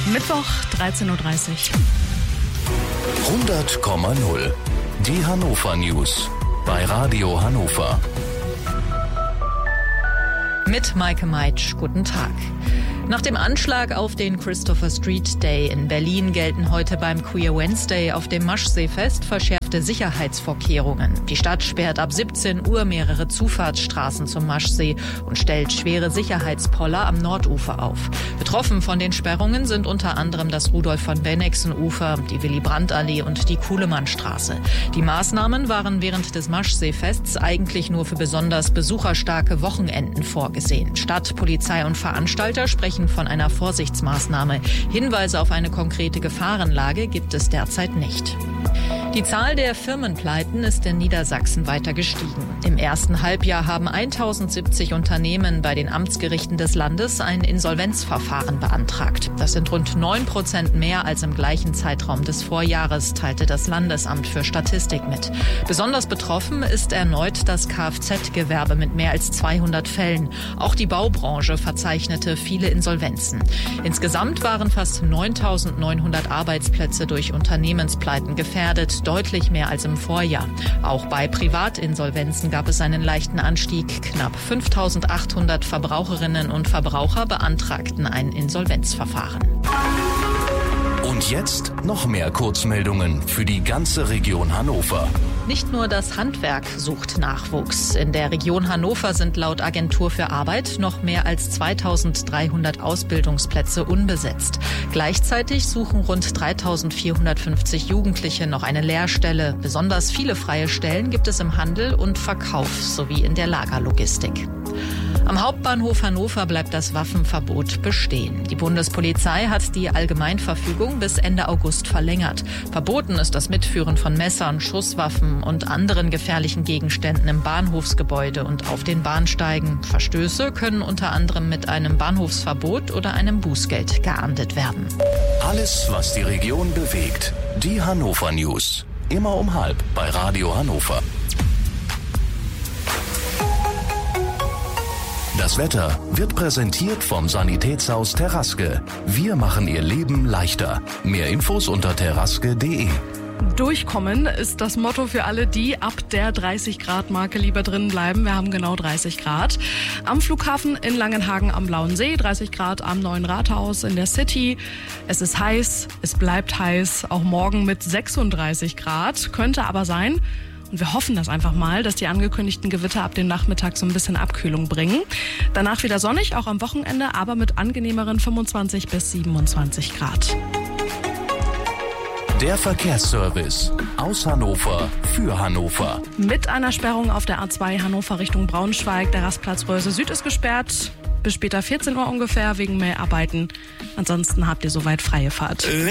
Mittwoch, 13.30 Uhr. 100,0. Die Hannover News bei Radio Hannover. Mit Maike Meitsch, guten Tag. Nach dem Anschlag auf den Christopher Street Day in Berlin gelten heute beim Queer Wednesday auf dem Maschseefest verschärfte Sicherheitsvorkehrungen. Die Stadt sperrt ab 17 Uhr mehrere Zufahrtsstraßen zum Maschsee und stellt schwere Sicherheitspoller am Nordufer auf. Betroffen von den Sperrungen sind unter anderem das Rudolf-von-Bennigsen-Ufer, die Willy-Brandt-Allee und die Kuhlemannstraße. Die Maßnahmen waren während des Maschseefests eigentlich nur für besonders besucherstarke Wochenenden vorgesehen. Stadt, Polizei und Veranstalter sprechen von einer Vorsichtsmaßnahme. Hinweise auf eine konkrete Gefahrenlage gibt es derzeit nicht. Die Zahl der Firmenpleiten ist in Niedersachsen weiter gestiegen. Im ersten Halbjahr haben 1070 Unternehmen bei den Amtsgerichten des Landes ein Insolvenzverfahren beantragt. Das sind rund 9% mehr als im gleichen Zeitraum des Vorjahres, teilte das Landesamt für Statistik mit. Besonders betroffen ist erneut das Kfz-Gewerbe mit mehr als 200 Fällen. Auch die Baubranche verzeichnete viele Insolvenzen. Insgesamt waren fast 9.900 Arbeitsplätze durch Unternehmenspleiten gefährdet, deutlich mehr als im Vorjahr. Auch bei Privatinsolvenzen gab es einen leichten Anstieg. Knapp 5.800 Verbraucherinnen und Verbraucher beantragten ein Insolvenzverfahren. Und jetzt noch mehr Kurzmeldungen für die ganze Region Hannover. Nicht nur das Handwerk sucht Nachwuchs. In der Region Hannover sind laut Agentur für Arbeit noch mehr als 2.300 Ausbildungsplätze unbesetzt. Gleichzeitig suchen rund 3.450 Jugendliche noch eine Lehrstelle. Besonders viele freie Stellen gibt es im Handel und Verkauf sowie in der Lagerlogistik. Am Hauptbahnhof Hannover bleibt das Waffenverbot bestehen. Die Bundespolizei hat die Allgemeinverfügung bis Ende August verlängert. Verboten ist das Mitführen von Messern, Schusswaffen und anderen gefährlichen Gegenständen im Bahnhofsgebäude und auf den Bahnsteigen. Verstöße können unter anderem mit einem Bahnhofsverbot oder einem Bußgeld geahndet werden. Alles, was die Region bewegt. Die Hannover News. Immer um 12:30 bei Radio Hannover. Das Wetter wird präsentiert vom Sanitätshaus Teraske. Wir machen Ihr Leben leichter. Mehr Infos unter teraske.de. Durchkommen ist das Motto für alle, die ab der 30-Grad-Marke lieber drinnen bleiben. Wir haben genau 30 Grad. Am Flughafen in Langenhagen am Blauen See, 30 Grad am Neuen Rathaus in der City. Es ist heiß, es bleibt heiß, auch morgen mit 36 Grad. Könnte aber sein, und wir hoffen das einfach mal, dass die angekündigten Gewitter ab dem Nachmittag so ein bisschen Abkühlung bringen. Danach wieder sonnig, auch am Wochenende, aber mit angenehmeren 25 bis 27 Grad. Der Verkehrsservice aus Hannover für Hannover. Mit einer Sperrung auf der A2 Hannover Richtung Braunschweig. Der Rastplatz Röse Süd ist gesperrt. Bis später 14 Uhr ungefähr wegen Mäharbeiten. Ansonsten habt ihr soweit freie Fahrt.